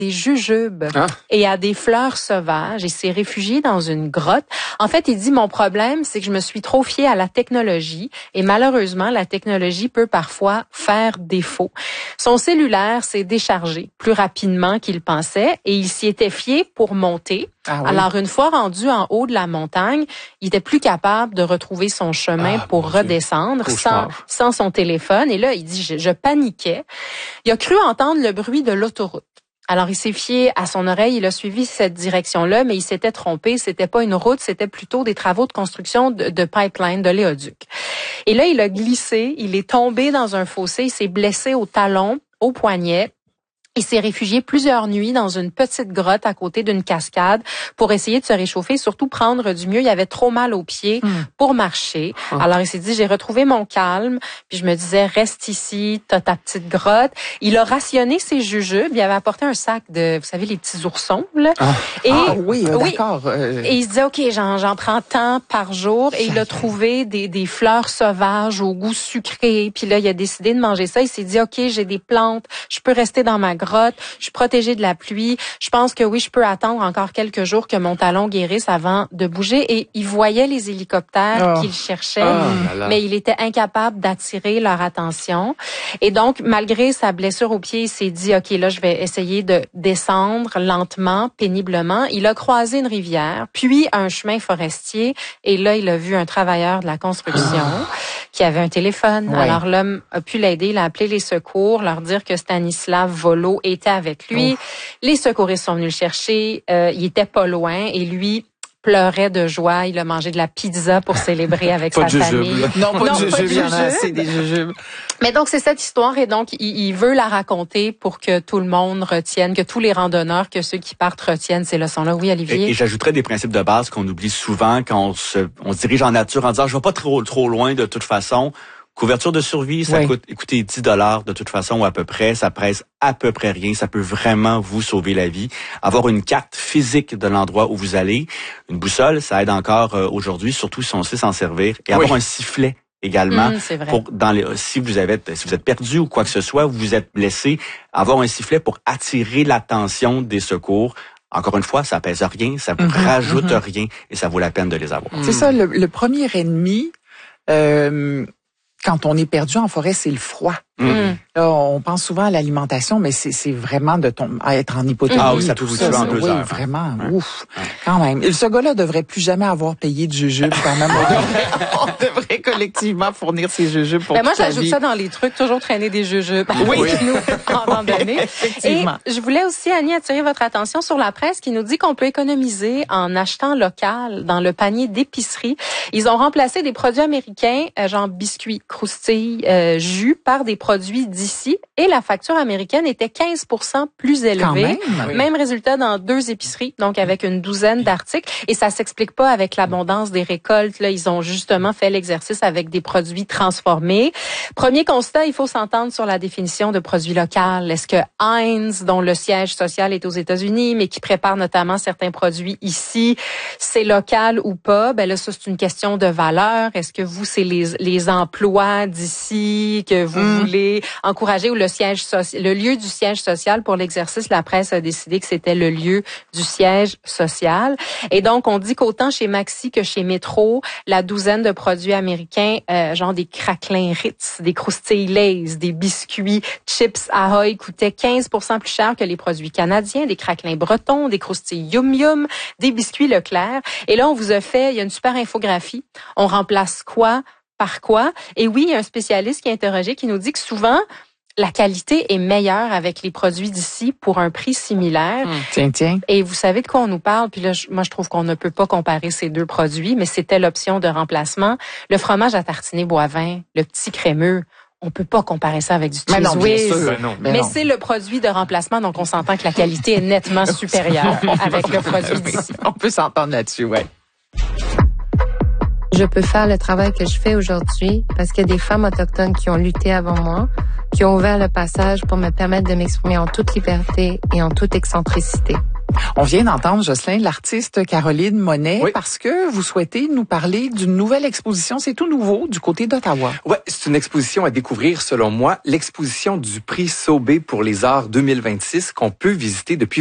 des jujubes et à des fleurs sauvages et s'est réfugié dans une grotte. En fait, il dit, mon problème, c'est que je me suis trop fié à la technologie et malheureusement, la technologie peut parfois faire défaut. Son cellulaire s'est déchargé plus rapidement qu'il pensait et il s'y était fié pour monter. Ah oui. Alors, une fois rendu en haut de la montagne, il était plus capable de retrouver son chemin pour redescendre sans son téléphone. Et là, il dit, je paniquais. Il a cru entendre le bruit de l'autoroute. Alors, il s'est fié à son oreille, il a suivi cette direction-là, mais il s'était trompé. C'était pas une route, c'était plutôt des travaux de construction de pipeline, de l'éoduc. Et là, il a glissé, il est tombé dans un fossé, il s'est blessé au talon, au poignet. Il s'est réfugié plusieurs nuits dans une petite grotte à côté d'une cascade pour essayer de se réchauffer, surtout prendre du mieux. Il avait trop mal aux pieds pour marcher. Alors, il s'est dit, j'ai retrouvé mon calme. Puis je me disais, reste ici, t'as ta petite grotte. Il a rationné ses jujubes. Il avait apporté un sac de, vous savez, les petits oursons, là. D'accord. Et il se disait, OK, j'en prends tant par jour. Et il a trouvé des fleurs sauvages au goût sucré. Puis là, il a décidé de manger ça. Il s'est dit, OK, j'ai des plantes. Je peux rester dans ma grotte, je suis protégée de la pluie. Je pense que oui, je peux attendre encore quelques jours que mon talon guérisse avant de bouger. Et il voyait les hélicoptères qu'il cherchait, mais il était incapable d'attirer leur attention. Et donc, malgré sa blessure au pied, il s'est dit, OK, là, je vais essayer de descendre lentement, péniblement. Il a croisé une rivière, puis un chemin forestier. Et là, il a vu un travailleur de la construction qui avait un téléphone. Ouais. Alors, l'homme a pu l'aider. Il a appelé les secours, leur dire que Stanislav Volo était avec lui. Les secouristes sont venus le chercher. Il était pas loin et lui pleurait de joie. Il a mangé de la pizza pour célébrer avec sa famille. Non, pas de jujubes. Il y en a assez des jujubes. Mais donc, c'est cette histoire et donc, il veut la raconter pour que tout le monde retienne, que tous les randonneurs, que ceux qui partent retiennent ces leçons-là. Oui, Olivier? Et j'ajouterais des principes de base qu'on oublie souvent quand on se dirige en nature en disant, je vais pas trop loin de toute façon. Couverture de survie, ça coûte, écoutez, $10 de toute façon ou à peu près. Ça pèse à peu près rien. Ça peut vraiment vous sauver la vie. Avoir une carte physique de l'endroit où vous allez. Une boussole, ça aide encore aujourd'hui, surtout si on sait s'en servir. Et avoir un sifflet également pour si vous êtes perdu ou quoi que ce soit, vous êtes blessé, avoir un sifflet pour attirer l'attention des secours. Encore une fois, ça pèse rien, ça vous rajoute rien et ça vaut la peine de les avoir. C'est ça, le premier ennemi, quand on est perdu en forêt, c'est le froid. Là, on pense souvent à l'alimentation, mais c'est vraiment à être en hypothermie. Ah oui, ça peut vous tuer en 2 heures. Oui, vraiment. Ouf. Quand même. Ce gars-là devrait plus jamais avoir payé de jujubes quand même. On devrait collectivement fournir ses jujubes pour toute moi, la j'ajoute vie. ça dans les trucs, toujours traîner des jujubes. Oui. Nous, à un moment donné. Et je voulais aussi, Annie, attirer votre attention sur la presse qui nous dit qu'on peut économiser en achetant local dans le panier d'épicerie. Ils ont remplacé des produits américains, genre biscuits, croustilles, jus, par des produits d'ici et la facture américaine était 15% plus élevée. Même résultat dans 2 épiceries, donc avec une douzaine d'articles. Et ça s'explique pas avec l'abondance des récoltes. Là, ils ont justement fait l'exercice avec des produits transformés. Premier constat, il faut s'entendre sur la définition de produit local. Est-ce que Heinz, dont le siège social est aux États-Unis, mais qui prépare notamment certains produits ici, c'est local ou pas? Ben là, ça, c'est une question de valeur. Est-ce que vous, c'est les emplois d'ici que vous voulez encourager ou le lieu du siège social pour l'exercice, la presse a décidé que c'était le lieu du siège social. Et donc, on dit qu'autant chez Maxi que chez Metro, la douzaine de produits américains, genre des craquelins Ritz, des croustilles Lay's, des biscuits Chips Ahoy coûtaient 15% plus cher que les produits canadiens, des craquelins bretons, des croustilles Yum Yum, des biscuits Leclerc. Et là, on vous a fait, il y a une super infographie. On remplace quoi par quoi? Et oui, il y a un spécialiste qui est interrogé qui nous dit que souvent, la qualité est meilleure avec les produits d'ici pour un prix similaire. Tiens. Et vous savez de quoi on nous parle? Puis là, moi, je trouve qu'on ne peut pas comparer ces 2 produits, mais c'était l'option de remplacement. Le fromage à tartiner Boivin, le petit crémeux, on peut pas comparer ça avec du Cheese Whiz. Mais c'est le produit de remplacement, donc on s'entend que la qualité est nettement supérieure avec le produit d'ici. On peut s'entendre là-dessus, Je peux faire le travail que je fais aujourd'hui parce qu'il y a des femmes autochtones qui ont lutté avant moi, qui ont ouvert le passage pour me permettre de m'exprimer en toute liberté et en toute excentricité. On vient d'entendre, Jocelyn, l'artiste Caroline Monet, parce que vous souhaitez nous parler d'une nouvelle exposition. C'est tout nouveau du côté d'Ottawa. Ouais, c'est une exposition à découvrir, selon moi. L'exposition du prix Sauvé pour les arts 2026 qu'on peut visiter depuis